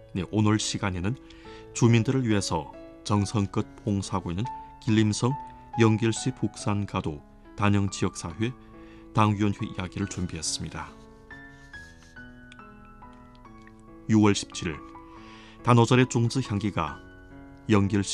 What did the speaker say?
네, 오늘 시간에는 주민들을 위해서 정성껏 봉사하고 있는 길림성 영길시 북산가도 단영지역사회 당위원회 이야기를 준비했습니다. 6월 17일 단오절의 종지 향기가 영길시